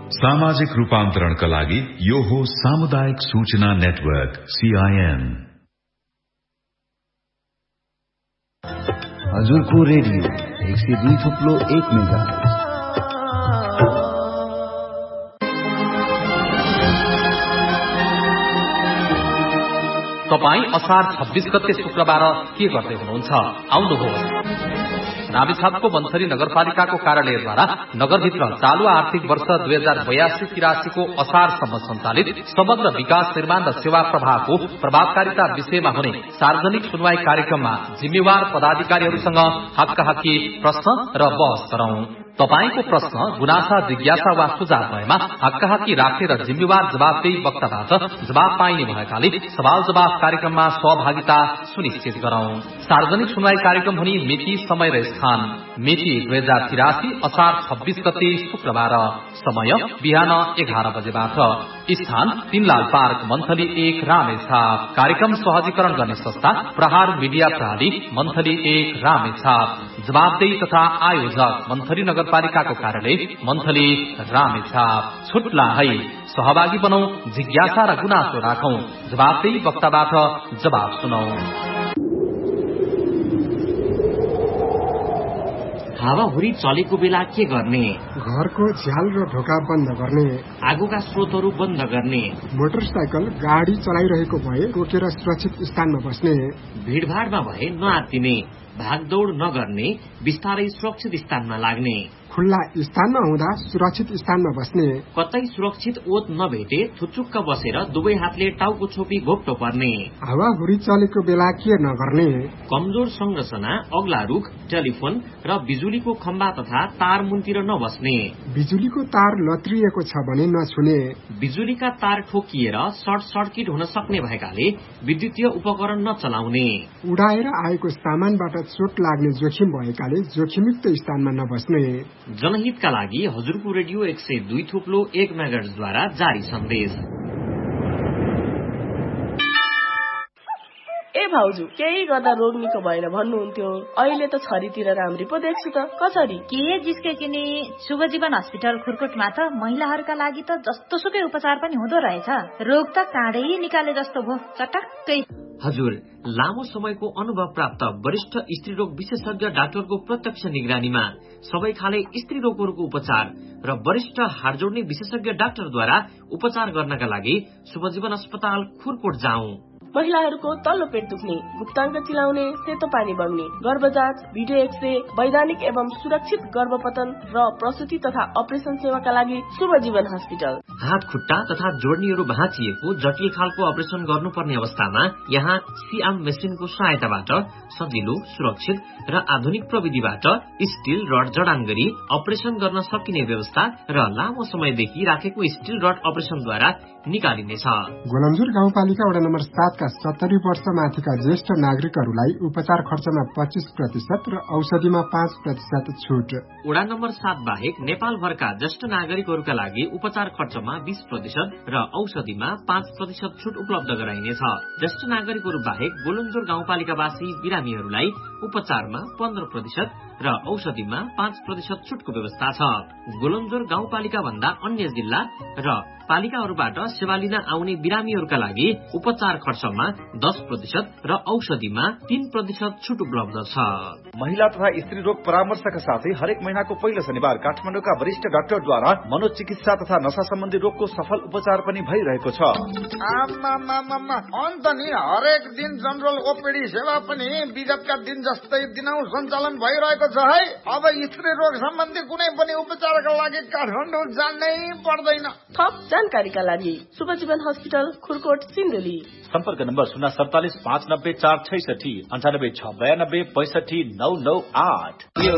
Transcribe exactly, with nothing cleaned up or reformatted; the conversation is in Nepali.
सामाजिक रूपान्तरणका लागि यो हो सामुदायिक सूचना नेटवर्क सीआईएन। हजुरको रेडियो एक सय दुई थुप्लो एक मेगा। तपाई असार छब्बीस गते शुक्रबार के गर्दै हुनुहुन्छ? आउनुहोस्। रामेछापको मन्थली नगरपालिकाको कार्यालयद्वारा नगरभित्र चालू आर्थिक वर्ष दुई हजार बयासी तिरासीको असारसम्म सञ्चालित समग्र विकास निर्माण र सेवा प्रवाहको प्रभावकारिता विषयमा हुने सार्वजनिक सुनवाई कार्यक्रममा जिम्मेवार पदाधिकारीहरूसँग हक्काहक्की प्रश्न र बहस गरौं। तपाईको प्रश्न, गुनासा, जिज्ञासा वा सुझाव भएमा हक्काहक्की राख्ने र जिम्मेवार जवाफदेही वक्ताबाट जवाब पाइने भएकाले सवाल जवाफ कार्यक्रममा सहभागिता सुनिश्चित गरौं। सार्वजनिक सुनवाई कार्यक्रम हुने मिति, समय र स्थान मिति दुई हजार तिरासी असार छब्बीस गते शुक्रबार, समय बिहान एघार बजेबाट, स्थान तीनलाल पार्क, मन्थली एक, रामेछाप। कार्यक्रम सहजीकरण गर्ने संस्था प्रहार मिडिया प्रणाली, मन्थली एक, रामेछाप। जवाबदेही तथा आयोजक मन्थली नगरपालिकाको कार्यालय, मन्थली रामेछाप। छुट्ला है, सहभागी बनौ, जिज्ञासा र गुनासो राखौं, जवाबदेही वक्ताबाट जवाब सुनौ। हावाहुरी चलेको बेला के गर्ने? घरको झ्याल र ढोका बन्द गर्ने, आगोका स्रोतहरू बन्द गर्ने, मोटरसाइकल गाडी चलाइरहेको भए रोकेर सुरक्षित स्थानमा बस्ने, भीड़भाड़मा भए नआत्तिने, भागदौड़ नगर्ने, बिस्तारै सुरक्षित स्थानमा लाग्ने, खुल्ला स्थानमा हुँदा सुरक्षित स्थानमा बस्ने, कतै सुरक्षित ओत नभेटे थुचुक्क बसेर दुवै हातले टाउको छोपी घोप्टो पर्ने, हावाहुरी चलेको बेला के नगर्ने, कमजोर संरचना, अग्ला रुख, टेलिफोन र बिजुलीको खम्बा तथा तार मुनतिर नबस्ने, बिजुलीको तार लत्रिएको छ भने नछुने, बिजुलीका तार ठोकिएर सर्ट सर्किट हुन सक्ने भएकाले विद्युतीय उपकरण नचलाउने, उडाएर आएको सामानबाट चोट लाग्ने जोखिम भएकाले जोखिमयुक्त स्थानमा नबस्ने। जनहितका लागि हजुरको रेडियो एक सय दुई थुप्लो एक मेगाहर्जद्वारा जारी सन्देश। ए भाउजू, केही गर्दा रोग निको भएन भन्नुहुन्थ्यो, अहिले त छरीतिर राम्री पो देख्छु त। कसरी? के जिस्के किने शुभजीवन हस्पिटल खुरकोटमा त महिलाहरूका लागि त जस्तो सुकै उपचार पनि हुँदो रहेछ। रोग त काँडै निकाले जस्तो भो, चटक्कै। हजुर, लामो समयको अनुभव प्राप्त वरिष्ठ स्त्री रोग विशेषज्ञ डाक्टरको प्रत्यक्ष निगरानीमा सबै खाले स्त्री रोगहरूको उपचार र वरिष्ठ हाड जोड्ने विशेषज्ञ डाक्टरद्वारा उपचार गर्नका लागि शुभजीवन अस्पताल खुरकोट जाउँ। महिलाहरूको तल्लो पेट दुख्ने, गुप्ताङ्ग चिलाउने, सेतो पानी बग्ने, गर्भजाँच, भिडियो एक्सरे, वैधानिक एवं सुरक्षित गर्भपतन र प्रसुति तथा अपरेसन सेवाका लागि शुभजीवन हस्पिटल। हात खुट्टा तथा जोड्नीहरू भाँचिएको जटिल खालको अपरेसन गर्नुपर्ने अवस्थामा यहाँ सिआम मेसिनको सहायताबाट सजिलो, सुरक्षित र आधुनिक प्रविधिबाट स्टील रड जडान गरी अपरेसन गर्न सकिने व्यवस्था र लामो समयदेखि राखेको स्टील रड अपरेसनद्वारा निकालिनेछ। गोलमजुर गाउँपालिका वडा नम्बर सात का सत्तरी वर्ष माथिका ज्येष्ठ नागरिकहरूलाई उपचार खर्चमा पच्चीस प्रतिशत र औषधिमा पाँच प्रतिशत छुट। वडा नम्बर सात बाहेक नेपालभरका ज्येष्ठ नागरिकहरूका लागि उपचार खर्चमा बीस प्रतिशत र औषधिमा पाँच प्रतिशत छुट उपलब्ध गराइनेछ। ज्येष्ठ नागरिकहरू बाहेक गोलमजुर गाउँपालिकावासी बिरामीहरूलाई उपचारमा पन्ध्र प्रतिशत र औषधिमा पाँच प्रतिशत छुटको व्यवस्था छ। गोलमजुर गाउँपालिका भन्दा अन्य जिल्ला र पालिकाहरूबाट सेवा लिन आउने बिरामीहरूका लागि उपचार खर्चमा दस प्रतिशत र औषधिमा तीन प्रतिशत छुट उपलब्ध छ। महिला तथा स्त्री रोग परामर्शका साथै हरेक महिनाको पहिलो शनिबार काठमाडौँका वरिष्ठ डाक्टरद्वारा मनोचिकित्सा तथा नशा सम्बन्धी रोगको सफल उपचार पनि भइरहेको छ। अन्त नि हरेक दिन जनरल ओपीडी सेवा पनि विगतका दिन जस्तै दिनौ सञ्चालन भइरहेको छ है। अब स्त्री रोग सम्बन्धी कुनै पनि उपचारका लागि काठमाडौँ जानै पर्दैन। थप जानकारीका लागि शुभजीवन हस्पिटल खुरकोट सिन्धुली। सम्पर्क नम्बर शून्य सडतालिस पाँच नब्बे चार छैसठी अन्ठानब्बे छ बयानब्बे पैसठी नौ नौ आठ।